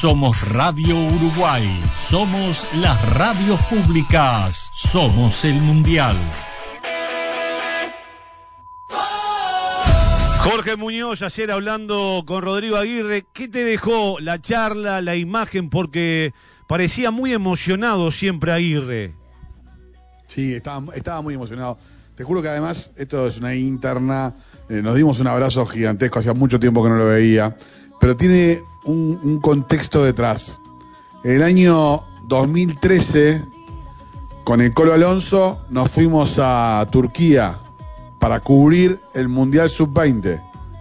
Somos Radio Uruguay, somos las radios públicas, somos el Mundial. Jorge Muñoz, ayer hablando con Rodrigo Aguirre, ¿qué te dejó la charla, la imagen? Porque parecía muy emocionado siempre Aguirre. Sí, estaba muy emocionado. Te juro que además, esto es una interna, nos dimos un abrazo gigantesco, hacía mucho tiempo que no lo veía, pero tiene un contexto detrás. El año 2013, con el Colo Alonso, nos fuimos a Turquía para cubrir el Mundial Sub-20.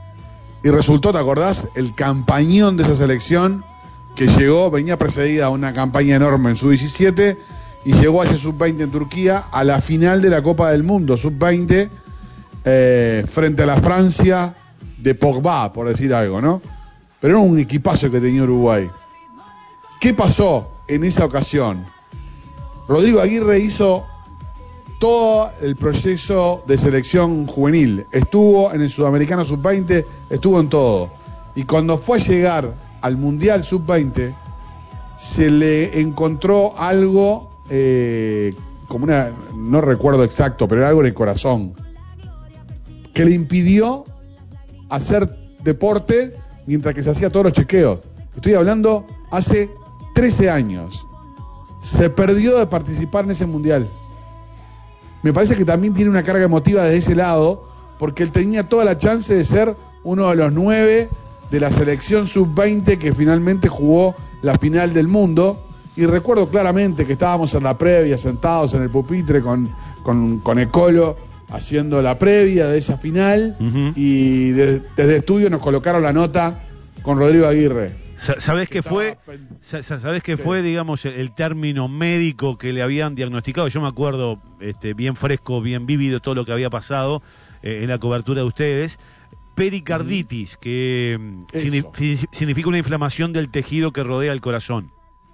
Y resultó, ¿te acordás? El campañón de esa selección que llegó, venía precedida a una campaña enorme en Sub-17 y llegó a ese Sub-20 en Turquía a la final de la Copa del Mundo, Sub-20, frente a la Francia de Pogba, por decir algo, ¿no? Pero era un equipazo que tenía Uruguay. ¿Qué pasó en esa ocasión? Rodrigo Aguirre hizo todo el proceso de selección juvenil. Estuvo en el Sudamericano Sub-20, estuvo en todo. Y cuando fue a llegar al Mundial Sub-20, se le encontró algo, como una, no recuerdo exacto, pero era algo en el corazón, que le impidió hacer deporte mientras que se hacía todos los chequeos. Estoy hablando hace 13 años. Se perdió de participar en ese Mundial. Me parece que también tiene una carga emotiva de ese lado, porque él tenía toda la chance de ser uno de los 9 de la selección sub-20 que finalmente jugó la final del mundo. Y recuerdo claramente que estábamos en la previa, sentados en el pupitre con el Colo, haciendo la previa de esa final, y desde estudio nos colocaron la nota con Rodrigo Aguirre. ¿Sabés qué fue? ¿Sabés qué fue, digamos, el término médico que le habían diagnosticado? Yo me acuerdo bien fresco, bien vívido todo lo que había pasado en la cobertura de ustedes. Pericarditis, que significa una inflamación del tejido que rodea el corazón.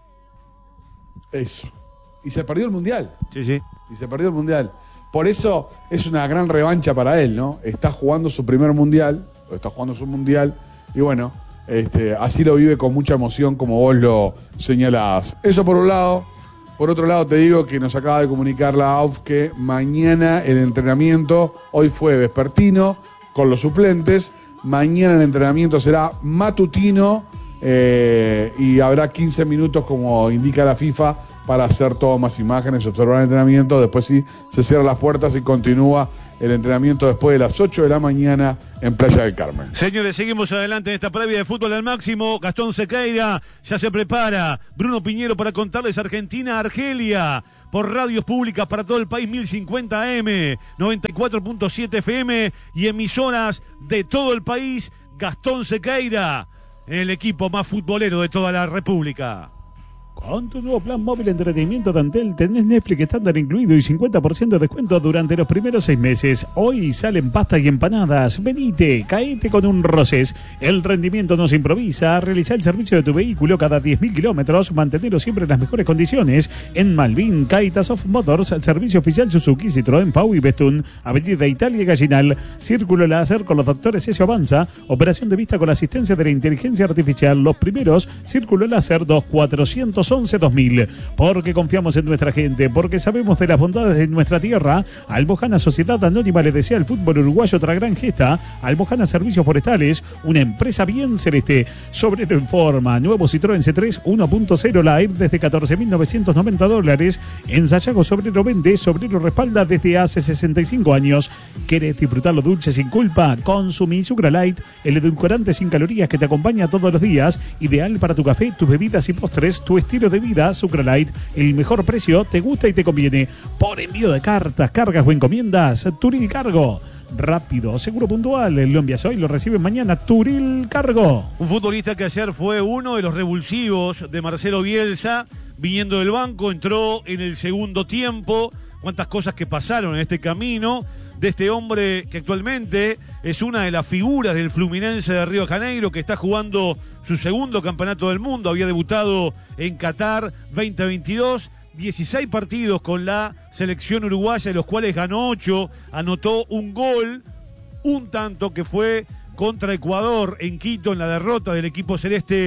Eso. Y se perdió el Mundial. Sí, sí. Y se perdió el Mundial. Por eso es una gran revancha para él, ¿no? Está jugando su primer Mundial, o está jugando su Mundial, y bueno, así lo vive con mucha emoción, como vos lo señalás. Eso por un lado. Por otro lado, te digo que nos acaba de comunicar la AUF que mañana el entrenamiento, hoy fue vespertino, con los suplentes, mañana el entrenamiento será matutino, y habrá 15 minutos, como indica la FIFA, para hacer tomas, imágenes, observar el entrenamiento. Después sí se cierran las puertas y continúa el entrenamiento después de las 8 de la mañana en Playa del Carmen. Señores, seguimos adelante en esta previa de Fútbol al Máximo. Gastón Sequeira ya se prepara. Bruno Piñero para contarles Argentina-Argelia. Por radios públicas para todo el país, 1050 AM, 94.7 FM y emisoras de todo el país. Gastón Sequeira, el equipo más futbolero de toda la República. Con tu nuevo plan móvil entretenimiento de Antel tenés Netflix estándar incluido y 50% de descuento durante los primeros 6 meses. Hoy salen pasta y empanadas. Venite, caete con un Roses. El rendimiento no se improvisa. Realizá el servicio de tu vehículo cada 10.000 kilómetros. Mantenerlo siempre en las mejores condiciones. En Malvin, Kaitasov Motors, servicio oficial Suzuki, Citroën, Pau y Bestún. Avenida Italia y Gallinal. Círculo láser con los doctores Ezio Avanza. Operación de vista con la asistencia de la inteligencia artificial. Los primeros, Círculo láser 2411-2000. Porque confiamos en nuestra gente, porque sabemos de las bondades de nuestra tierra. Almojana Sociedad Anónima le desea al fútbol uruguayo otra gran gesta. Almojana Servicios Forestales, una empresa bien celeste. Sobrero en forma, nuevo Citroën C3 1.0 Live desde $14.990. En Sayago Sobrero vende, Sobrero respalda desde hace 65 años. ¿Querés disfrutar lo dulce sin culpa? Consumí Sucra Light, el edulcorante sin calorías que te acompaña todos los días. Ideal para tu café, tus bebidas y postres, tu estilo de vida. Sucra Light, el mejor precio, te gusta y te conviene. Por envío de cartas, cargas o encomiendas, Turil Cargo. Rápido, seguro, puntual. Lo envías hoy, lo reciben mañana. Turil Cargo. Un futbolista que ayer fue uno de los revulsivos de Marcelo Bielsa, viniendo del banco, entró en el segundo tiempo. Cuántas cosas que pasaron en este camino de este hombre que actualmente es una de las figuras del Fluminense de Río de Janeiro, que está jugando su segundo campeonato del mundo. Había debutado en Qatar 2022, 16 partidos con la selección uruguaya, de los cuales ganó 8, anotó un gol, un tanto que fue contra Ecuador en Quito en la derrota del equipo celeste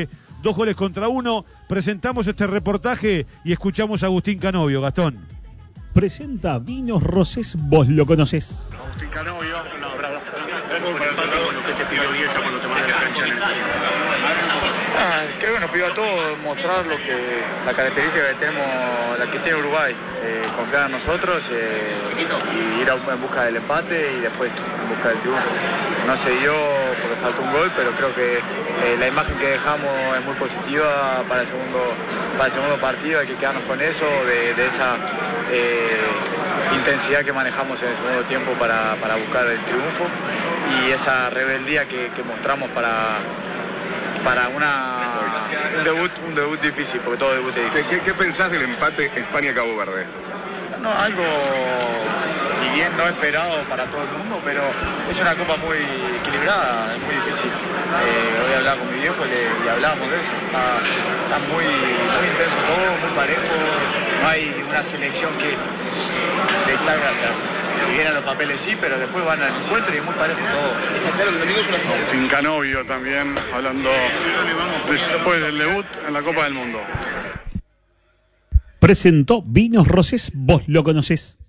2 goles contra 1. Presentamos este reportaje y escuchamos a Agustín Canovio. Gastón. Presenta Vinos Rosés, vos lo conocés. Agustín Canovio. ¿Qué te pidió Bielsa cuando te mandó a la cancha? Creo que nos pidió a todos mostrar la característica que tenemos, la que tiene Uruguay, confiar en nosotros y ir en busca del empate y después en busca del triunfo. No se dio porque faltó un gol, pero creo que la imagen que dejamos es muy positiva para el segundo partido. Hay que quedarnos con eso, de esa intensidad que manejamos en el segundo tiempo para buscar el triunfo y esa rebeldía que mostramos para un debut difícil, porque todo debut es difícil. ¿Qué pensás del empate España-Cabo Verde? No, algo, si bien no esperado para todo el mundo, pero es una copa muy equilibrada, es muy difícil. Hoy hablaba con mi viejo y hablábamos de eso. Está muy intenso todo, muy parejo. No hay una selección que destaca, o sea, si bien a los papeles sí, pero después van al encuentro y es muy parejo todo. Agustín Canovio también, hablando después del debut en la Copa del Mundo. Presentó Vinos Rosés, vos lo conocés.